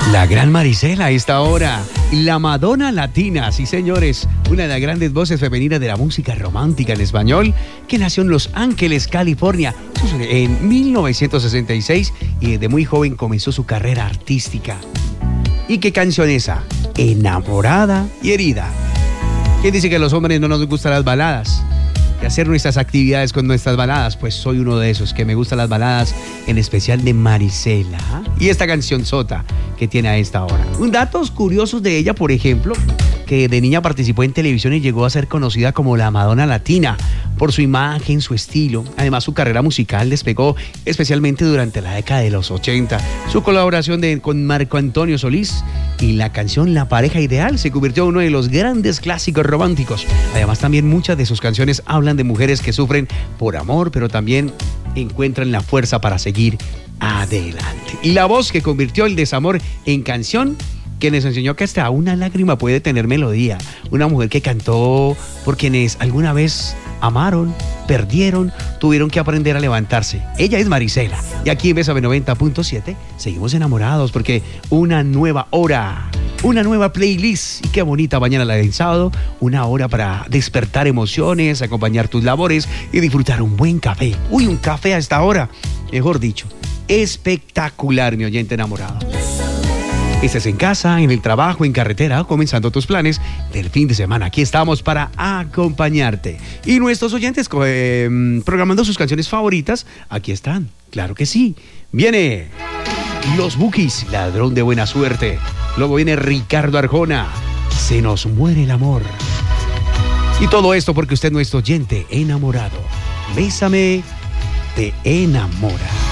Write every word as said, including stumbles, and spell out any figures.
La gran Marisela a esta hora, la Madonna Latina, sí señores, una de las grandes voces femeninas de la música romántica en español, que nació en Los Ángeles, California, en mil novecientos sesenta y seis y desde muy joven comenzó su carrera artística. ¿Y qué canción esa? Enamorada y herida. ¿Quién dice que a los hombres no nos gustan las baladas? De hacer nuestras actividades con nuestras baladas, pues soy uno de esos que me gustan las baladas, en especial de Marisela y esta canción sota que tiene a esta hora. Un datos curiosos de ella, por ejemplo, que de niña participó en televisión y llegó a ser conocida como la Madonna Latina por su imagen, su estilo. Además, su carrera musical despegó especialmente durante la década de los ochenta. Su colaboración de, con Marco Antonio Solís y la canción La Pareja Ideal se convirtió en uno de los grandes clásicos románticos. Además, también muchas de sus canciones hablan de mujeres que sufren por amor, pero también encuentran la fuerza para seguir adelante. Y la voz que convirtió el desamor en canción, que nos enseñó que hasta una lágrima puede tener melodía. Una mujer que cantó por quienes alguna vez amaron, perdieron, tuvieron que aprender a levantarse. Ella es Marisela. Y aquí en Bésame noventa punto siete seguimos enamorados porque una nueva hora, una nueva playlist. Y qué bonita mañana la del sábado. Una hora para despertar emociones, acompañar tus labores y disfrutar un buen café. Uy, un café a esta hora. Mejor dicho, espectacular, mi oyente enamorado. Estés en casa, en el trabajo, en carretera, comenzando tus planes del fin de semana. Aquí estamos para acompañarte. Y nuestros oyentes eh, programando sus canciones favoritas, aquí están. Claro que sí. Viene Los Bukis, Ladrón de Buena Suerte. Luego viene Ricardo Arjona, Se Nos Muere el Amor. Y todo esto porque usted es nuestro oyente enamorado. Bésame, te enamora.